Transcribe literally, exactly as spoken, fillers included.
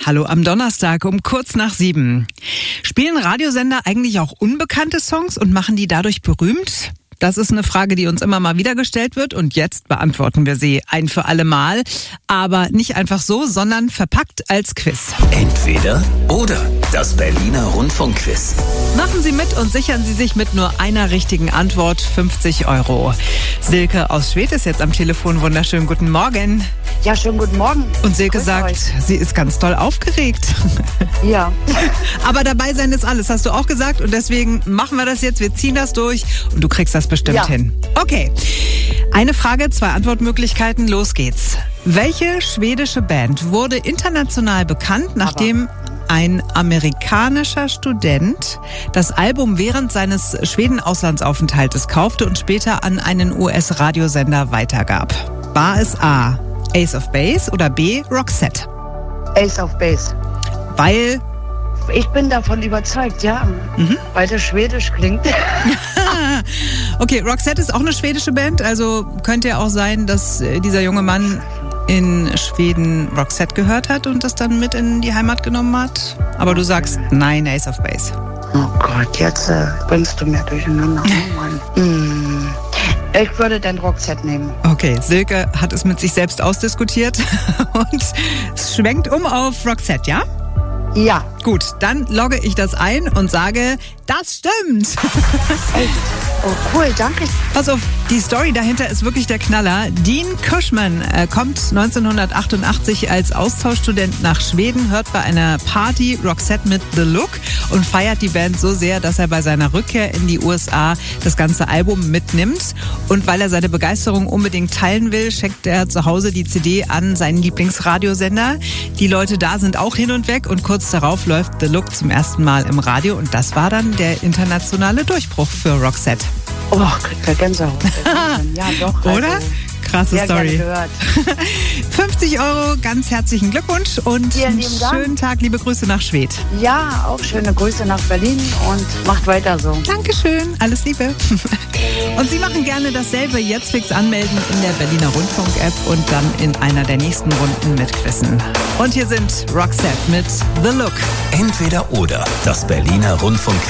Hallo am Donnerstag um kurz nach sieben. Spielen Radiosender eigentlich auch unbekannte Songs und machen die dadurch berühmt? Das ist eine Frage, die uns immer mal wieder gestellt wird und jetzt beantworten wir sie ein für alle Mal. Aber nicht einfach so, sondern verpackt als Quiz. Entweder oder. Das Berliner Rundfunkquiz. Machen Sie mit und sichern Sie sich mit nur einer richtigen Antwort fünfzig Euro. Silke aus Schwedt ist jetzt am Telefon. Wunderschönen guten Morgen. Ja, schönen guten Morgen. Und Silke Grüß sagt, euch. sie ist ganz doll aufgeregt. Ja. Aber dabei sein ist alles, hast du auch gesagt. Und deswegen machen wir das jetzt, wir ziehen das durch und du kriegst das bestimmt Ja. hin. Okay, eine Frage, zwei Antwortmöglichkeiten, los geht's. Welche schwedische Band wurde international bekannt, nachdem ein amerikanischer Student das Album während seines Schweden-Auslandsaufenthaltes kaufte und später an einen U S-Radiosender weitergab? War es A, Ace of Base oder B, Roxette? Ace of Base. Weil, Ich bin davon überzeugt, ja. Mhm. Weil das Schwedisch klingt. okay, Roxette ist auch eine schwedische Band, also könnte ja auch sein, dass äh, dieser junge Mann in Schweden Roxette gehört hat und das dann mit in die Heimat genommen hat. Aber du sagst, nein, Ace of Base. Oh Gott, jetzt äh, bringst du mir durcheinander. Oh Mann. Hm. Ich würde den Roxette nehmen. Okay, Silke hat es mit sich selbst ausdiskutiert und es schwenkt um auf Roxette, ja? Ja. Gut, dann logge ich das ein und sage, das stimmt. Echt? Oh cool, danke. Pass auf, die Story dahinter ist wirklich der Knaller. Dean Cushman äh, kommt neunzehnhundertachtundachtzig als Austauschstudent nach Schweden, hört bei einer Party Roxette mit The Look und feiert die Band so sehr, dass er bei seiner Rückkehr in die U S A das ganze Album mitnimmt. Und weil er seine Begeisterung unbedingt teilen will, schenkt er zu Hause die C D an seinen Lieblingsradiosender. Die Leute da sind auch hin und weg und kurz darauf läuft The Look zum ersten Mal im Radio und das war dann der internationale Durchbruch für Roxette. Oh, kriegt der Gänsehaut. Ja, doch. Oder? Also, Krasse sehr Story. gerne gehört. fünfzig Euro, ganz herzlichen Glückwunsch und Vielen einen lieben Dank. schönen Tag, liebe Grüße nach Schwedt. Ja, auch schöne Grüße nach Berlin und macht weiter so. Dankeschön, alles Liebe. Und Sie machen gerne dasselbe, jetzt fix anmelden in der Berliner Rundfunk-App und dann in einer der nächsten Runden mitquissen. Und hier sind Roxette mit The Look. Entweder oder. Das Berliner Rundfunkquiz.